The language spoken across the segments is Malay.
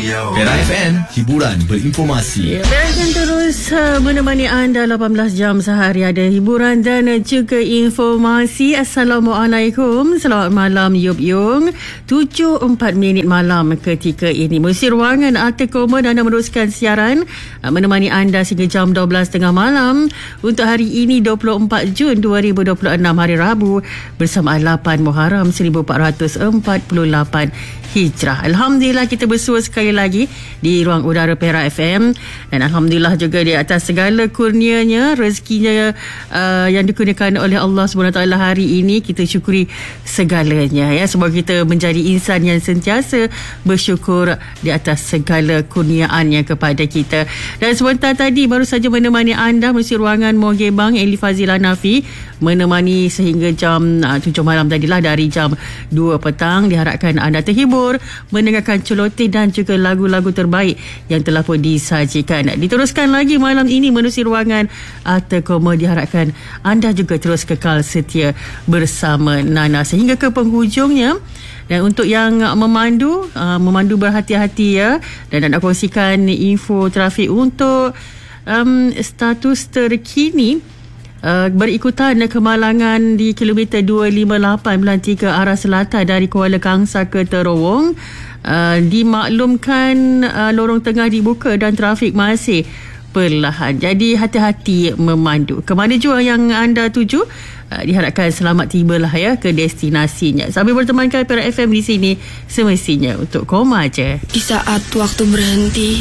Pera FM, hiburan berinformasi. Pera FM terus menemani anda 18 jam sehari. Ada hiburan dan juga informasi. Assalamualaikum. Selamat malam Yub Yung. 7.04 malam ketika ini. Musi ruangan Akta Koma dan anda meneruskan siaran menemani anda sehingga jam 12.30 malam untuk hari ini 24 Jun 2026 hari Rabu bersama 8 Muharram 1448 Hijrah. Alhamdulillah kita bersua sekali lagi di ruang udara Pera FM dan Alhamdulillah juga di atas segala kurnianya, rezekinya yang dikurniakan oleh Allah SWT hari ini, kita syukuri segalanya ya. Semoga kita menjadi insan yang sentiasa bersyukur di atas segala kurniaannya kepada kita. Dan sebentar tadi baru saja menemani anda mesti ruangan Mogebang Eli Fazila Nafi menemani sehingga jam 7 malam tadilah. Dari jam 2 petang diharapkan anda terhibur mendengarkan celoteh dan juga lagu-lagu terbaik yang telah pun disajikan. Diteruskan lagi malam ini menerusi ruangan Akta Koma. Diharapkan anda juga terus kekal setia bersama Nana sehingga ke penghujungnya. Dan untuk yang memandu berhati-hati ya. Dan nak kongsikan info trafik untuk status terkini berikutan kemalangan di kilometer 258 3 arah selatan dari Kuala Kangsar ke Terowong. Dimaklumkan lorong tengah dibuka dan trafik masih perlahan. Jadi hati-hati memandu. Ke mana jua yang anda tuju, diharapkan selamat tibalah ya ke destinasinya. Sambil bertemankan Pera FM di sini semestinya untuk koma aja. Di saat waktu berhenti,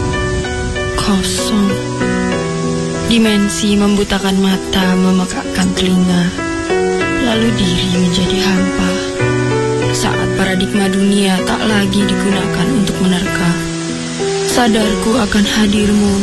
kosong. Dimensi membutakan mata, memekakkan telinga, lalu diri menjadi hampa. Saat paradigma dunia tak lagi digunakan untuk menerka, sadarku akan hadirmu